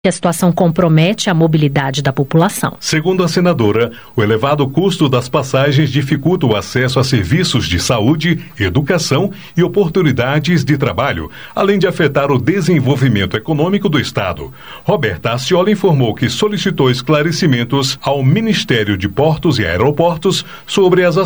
que a situação compromete a mobilidade da população. Segundo a senadora, o elevado custo das passagens dificulta o acesso a serviços de saúde, educação e oportunidades de trabalho, além de afetar o desenvolvimento econômico do Estado. Roberta Ascioli informou que solicitou esclarecimentos ao Ministério de Portos e Aeroportos sobre as